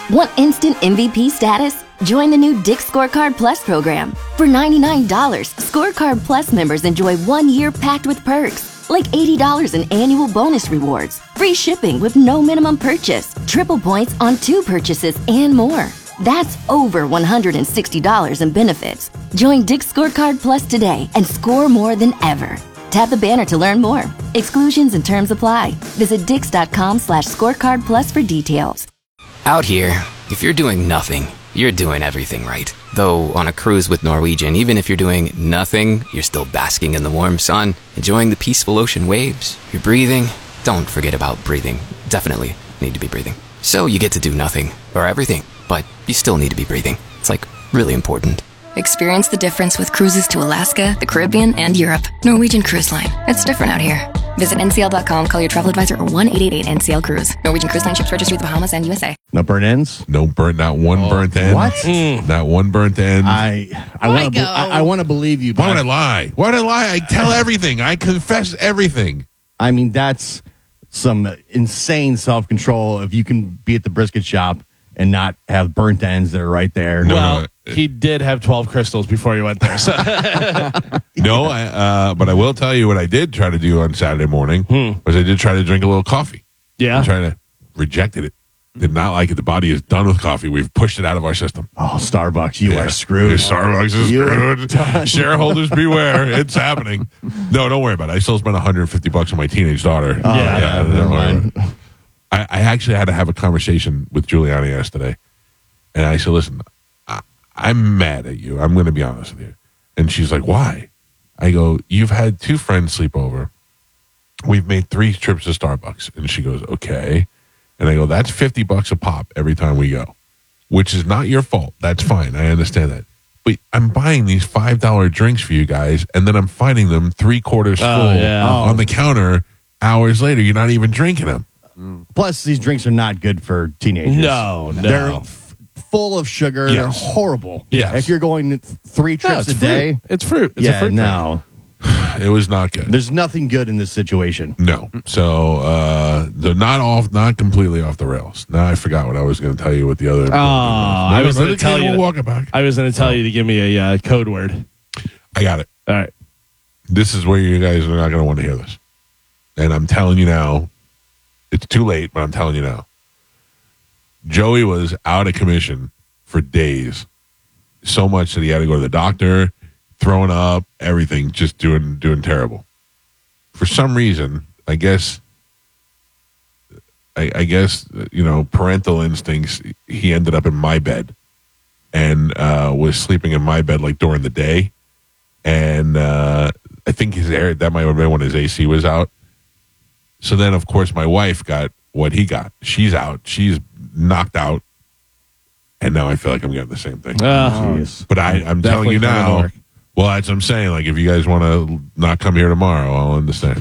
Want instant MVP status? Join the new Dick's Scorecard Plus program. For $99, Scorecard Plus members enjoy 1 year packed with perks, like $80 in annual bonus rewards, free shipping with no minimum purchase, triple points on 2 purchases, and more. That's over $160 in benefits. Join Dick's Scorecard Plus today and score more than ever. Tap the banner to learn more. Exclusions and terms apply. Visit dix.com/scorecard plus for details. Out here, if you're doing nothing, you're doing everything right. Though on a cruise with Norwegian, even if you're doing nothing, you're still basking in the warm sun, enjoying the peaceful ocean waves. You're breathing. Don't forget about breathing. Definitely need to be breathing. So you get to do nothing, or everything, but you still need to be breathing. It's like really important. Experience the difference with cruises to Alaska, the Caribbean, and Europe. Norwegian Cruise Line. It's different out here. Visit ncl.com, call your travel advisor, or 1-888-NCL-CRUISE. Norwegian Cruise Line ships registry the Bahamas and USA. No burnt ends? Not one burnt end. What? Not one burnt end. I want to believe you. Why would I lie? Why would I lie? I tell everything. I confess everything. I mean, that's some insane self-control if you can be at the brisket shop and not have burnt ends that are right there. Well, he did have 12 crystals before he went there. So. No, but I will tell you what I did try to do on Saturday morning was I did try to drink a little coffee. Yeah. I tried to rejected it. Did not like it. The body is done with coffee. We've pushed it out of our system. Oh, Starbucks, you are screwed. Starbucks is screwed. Shareholders beware. It's happening. No, don't worry about it. I still spent $150 on my teenage daughter. Oh, yeah, never mind. I actually had to have a conversation with Giuliani yesterday. And I said, listen, I'm mad at you. I'm going to be honest with you. And she's like, why? I go, you've had 2 friends sleep over. We've made 3 trips to Starbucks. And she goes, okay. And I go, that's $50 a pop every time we go, which is not your fault. That's fine. I understand that. But I'm buying these $5 drinks for you guys, and then I'm finding them 3/4 full on the counter hours later. You're not even drinking them. Plus, these drinks are not good for teenagers. No. They're full of sugar. Yes. They're horrible. Yes. If you're going 3 trips a day. It's fruit. It's a fruit no. It was not good. There's nothing good in this situation. No. So they're not completely off the rails. Now I forgot what I was going to tell you with the other. I was going to tell you. We'll walk it back. I was going to tell you to give me a code word. I got it. All right. This is where you guys are not going to want to hear this. And I'm telling you now, it's too late, but I'm telling you now. Joey was out of commission for days. So much that he had to go to the doctor, throwing up, everything, just doing terrible. For some reason, I guess, parental instincts, he ended up in my bed and was sleeping in my bed like during the day. And I think that might have been when his AC was out. So then, of course, my wife got what he got. She's out. She's knocked out. And now I feel like I'm getting the same thing. But I'm telling you now. Well, that's what I'm saying. Like, if you guys want to not come here tomorrow, I'll understand.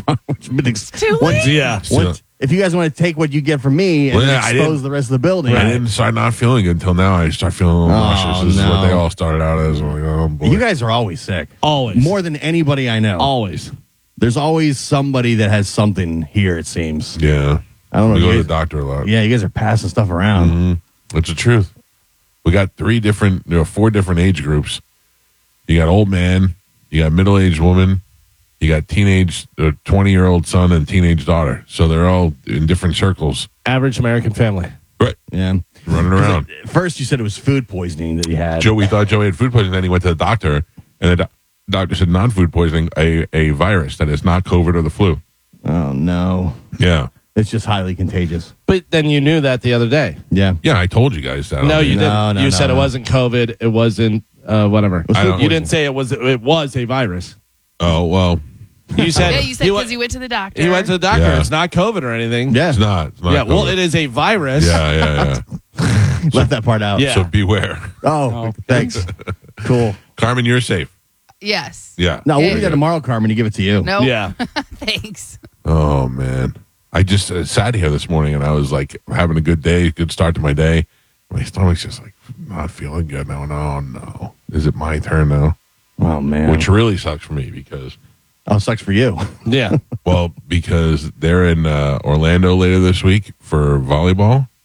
Too late? Yeah. If you guys want to take what you get from me and expose the rest of the building. I didn't start not feeling good until now. I start feeling a little nauseous. This is what they all started out as. I'm like, oh, boy. You guys are always sick. Always. More than anybody I know. Always. There's always somebody that has something here, it seems. Yeah. I don't know. We go to the doctor a lot. Yeah, you guys are passing stuff around. Mm-hmm. That's the truth. We got 4 different age groups. You got old man, you got middle-aged woman, you got teenage, 20-year-old son and teenage daughter. So they're all in different circles. Average American family. Right. Yeah. Running around. First, you said it was food poisoning that he had. We thought Joey had food poisoning. Then he went to the doctor, and the doctor said non-food poisoning, a virus that is not COVID or the flu. Oh, no. Yeah. It's just highly contagious. But then you knew that the other day. Yeah. Yeah, I told you guys that. No, you didn't. No, you said it wasn't COVID. It wasn't whatever. You didn't say it was a virus. Oh, well. You said you said because you went to the doctor. He went to the doctor. Yeah. It's not COVID or anything. Yeah. It's not Yeah, well, COVID. it is a virus. Yeah. Left that part out. Yeah. So beware. Oh, thanks. Cool. Carmen, you're safe. Yes. Yeah. No, we'll be there tomorrow, Carmen, to give it to you. No. Yeah. Thanks. Oh, man. I just sat here this morning and I was like having a good day, good start to my day. My stomach's just like not feeling good now. No. Is it my turn now? Oh, man. Which really sucks for me because... Oh, sucks for you. Yeah. Well, because they're in Orlando later this week for volleyball.